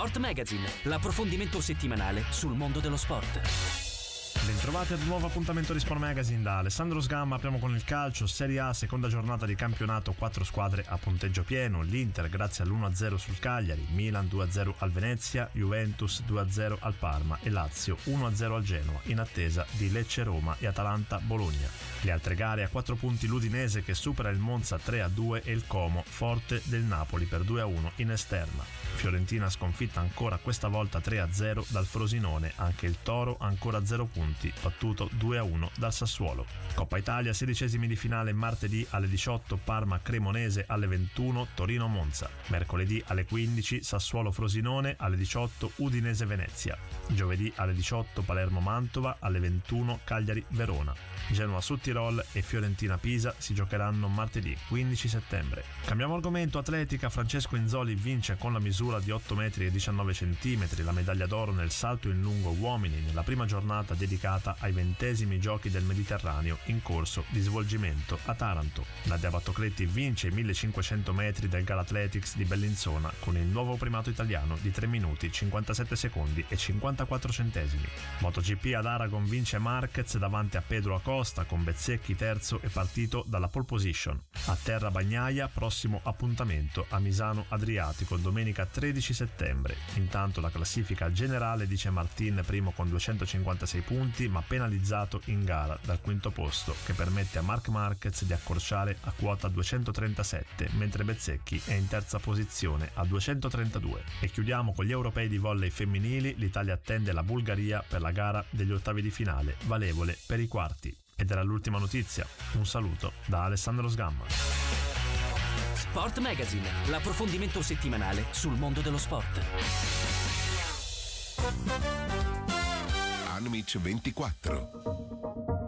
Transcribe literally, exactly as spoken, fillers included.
Sport Magazine, l'approfondimento settimanale sul mondo dello sport. Bentrovati ad un nuovo appuntamento di Sport Magazine da Alessandro Sgamma. Apriamo con il calcio, Serie A, seconda giornata di campionato, quattro squadre a punteggio pieno. L'Inter grazie all'uno a zero sul Cagliari, Milan due a zero al Venezia, Juventus due a zero al Parma e Lazio uno a zero al Genoa, in attesa di Lecce-Roma e Atalanta-Bologna. Le altre gare: a quattro punti l'Udinese che supera il Monza tre a due e il Como forte del Napoli per due a uno in esterna. Fiorentina sconfitta ancora, questa volta tre a zero dal Frosinone, anche il Toro ancora a zero punti, battuto due a uno dal Sassuolo. Coppa Italia, sedicesimi di finale martedì alle diciotto, Parma Cremonese alle ventuno, Torino Monza. Mercoledì alle quindici, Sassuolo Frosinone, alle diciotto Udinese Venezia. Giovedì alle diciotto, Palermo Mantova, alle ventuno Cagliari Verona. Genoa Sud Tirol e Fiorentina Pisa si giocheranno martedì quindici settembre. Cambiamo argomento: atletica. Francesco Inzoli vince con la misura di otto metri e diciannove centimetri la medaglia d'oro nel salto in lungo uomini nella prima giornata dedicata ai ventesimi giochi del Mediterraneo in corso di svolgimento a Taranto. Nadia Battocletti vince i millecinquecento metri del Galathletics di Bellinzona con il nuovo primato italiano di tre minuti cinquantasette secondi e cinquantaquattro centesimi. MotoGP ad Aragon vince Marquez davanti a Pedro Acosta con Bezzecchi terzo e partito dalla pole position. A terra Bagnaia, prossimo appuntamento a Misano Adriatico domenica tredici settembre. Intanto la classifica generale dice Martin primo con duecentocinquantasei punti, ma penalizzato in gara dal quinto posto che permette a Marc Marquez di accorciare a quota duecentotrentasette, mentre Bezzecchi è in terza posizione a duecentotrentadue. E chiudiamo con gli europei di volley femminili. L'Italia attende la Bulgaria per la gara degli ottavi di finale, valevole per i quarti. Ed era l'ultima notizia. Un saluto da Alessandro Sgamma. Sport Magazine, l'approfondimento settimanale sul mondo dello sport. Anmic ventiquattro.